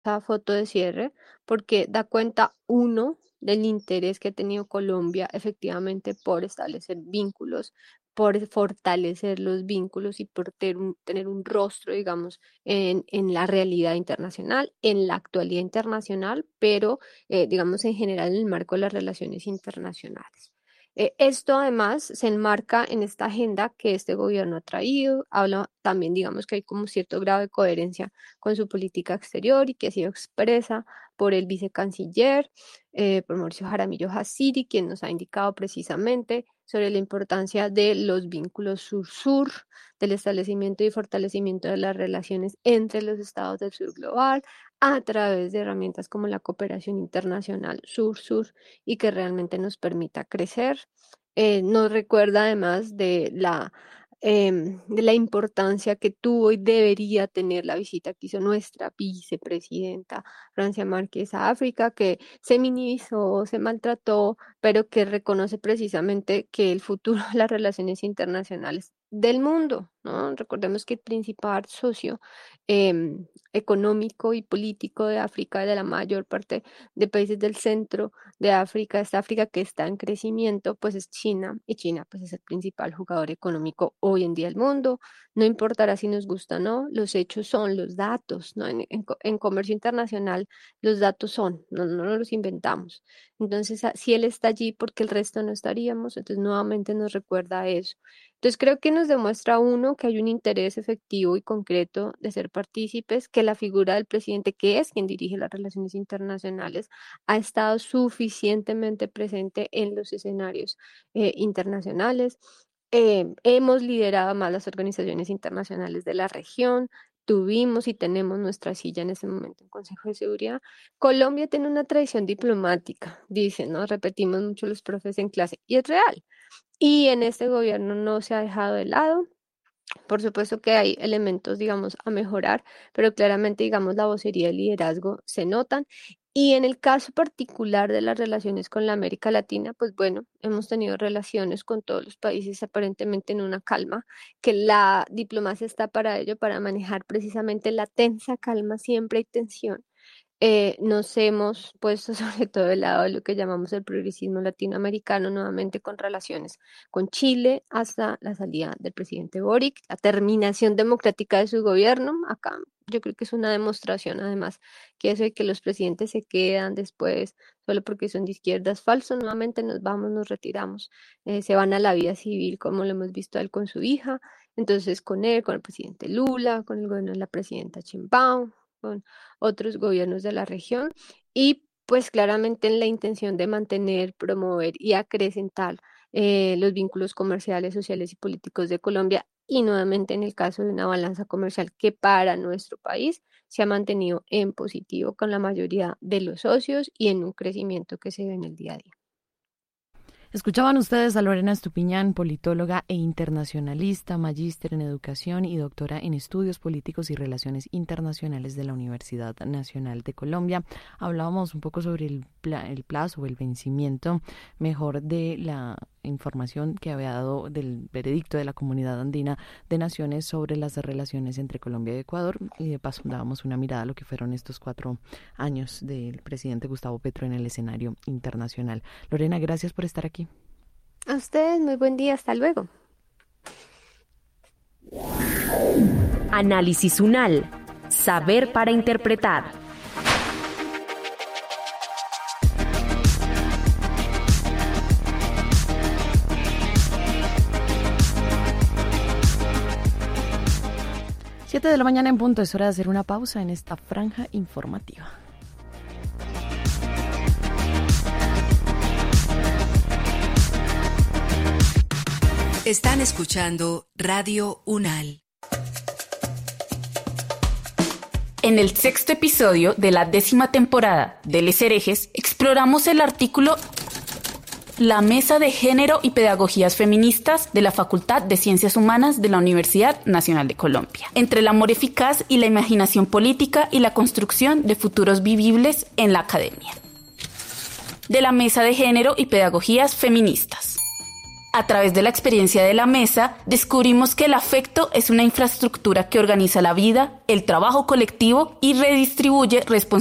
esa foto de cierre porque da cuenta, uno, del interés que ha tenido Colombia efectivamente por establecer vínculos, por fortalecer los vínculos y por tener un rostro, digamos, en la realidad internacional, en la actualidad internacional, pero, digamos, en general en el marco de las relaciones internacionales. Esto además se enmarca en esta agenda que este gobierno ha traído, habla también, digamos, que hay como cierto grado de coherencia con su política exterior y que ha sido expresa por el vicecanciller, por Mauricio Jaramillo Hassiri, quien nos ha indicado precisamente sobre la importancia de los vínculos sur-sur, del establecimiento y fortalecimiento de las relaciones entre los estados del sur global a través de herramientas como la cooperación internacional sur-sur y que realmente nos permita crecer. Nos recuerda además de la importancia que tuvo y debería tener la visita que hizo nuestra vicepresidenta Francia Márquez a África, que se minimizó, se maltrató, pero que reconoce precisamente que el futuro de las relaciones internacionales del mundo, ¿no? Recordemos que el principal socio económico y político de África, de la mayor parte de países del centro de África, esta África que está en crecimiento, pues es China, y China pues es el principal jugador económico hoy en día del mundo. No importará si nos gusta o no, los hechos son los datos, ¿no? En comercio internacional los datos son, no los inventamos. Entonces, si él está allí, porque el resto no estaríamos, entonces nuevamente nos recuerda eso. Entonces creo que nos demuestra uno que hay un interés efectivo y concreto de ser partícipes, que la figura del presidente, que es quien dirige las relaciones internacionales, ha estado suficientemente presente en los escenarios internacionales. Hemos liderado más las organizaciones internacionales de la región. Tuvimos y tenemos nuestra silla en ese momento en Consejo de Seguridad. Colombia tiene una tradición diplomática, dicen, ¿no? Repetimos mucho los profes en clase, y es real. Y en este gobierno no se ha dejado de lado. Por supuesto que hay elementos, digamos, a mejorar, pero claramente, digamos, la vocería y el liderazgo se notan. Y en el caso particular de las relaciones con la América Latina, pues bueno, hemos tenido relaciones con todos los países aparentemente en una calma, que la diplomacia está para ello, para manejar precisamente la tensa calma, siempre hay tensión. Nos hemos puesto sobre todo el lado de lo que llamamos el progresismo latinoamericano, nuevamente con relaciones con Chile hasta la salida del presidente Boric, la terminación democrática de su gobierno. Acá yo creo que es una demostración, además, que eso de que los presidentes se quedan después solo porque son de izquierda es falso. Nuevamente nos vamos, nos retiramos, se van a la vida civil, como lo hemos visto a él con su hija. Entonces, con él, con el presidente Lula, con el gobierno de la presidenta Sheinbaum, con otros gobiernos de la región y pues claramente en la intención de mantener, promover y acrecentar los vínculos comerciales, sociales y políticos de Colombia y nuevamente en el caso de una balanza comercial que para nuestro país se ha mantenido en positivo con la mayoría de los socios y en un crecimiento que se ve en el día a día. Escuchaban ustedes a Lorena Estupiñán, politóloga e internacionalista, magíster en educación y doctora en estudios políticos y relaciones internacionales de la Universidad Nacional de Colombia. Hablábamos un poco sobre el plazo o el vencimiento mejor de la información que había dado del veredicto de la Comunidad Andina de Naciones sobre las relaciones entre Colombia y Ecuador, y de paso dábamos una mirada a lo que fueron estos 4 años del presidente Gustavo Petro en el escenario internacional. Lorena, gracias por estar aquí. A ustedes, muy buen día, hasta luego. Análisis UNAL, saber para interpretar. Siete de la mañana en punto, es hora de hacer una pausa en esta franja informativa. Están escuchando Radio UNAL. En el 6º episodio de la 10ª temporada de Les Herejes, exploramos el artículo La Mesa de Género y Pedagogías Feministas de la Facultad de Ciencias Humanas de la Universidad Nacional de Colombia, entre el amor eficaz y la imaginación política y la construcción de futuros vivibles en la academia. De la Mesa de Género y Pedagogías Feministas. A través de la experiencia de la mesa, descubrimos que el afecto es una infraestructura que organiza la vida, el trabajo colectivo y redistribuye responsabilidades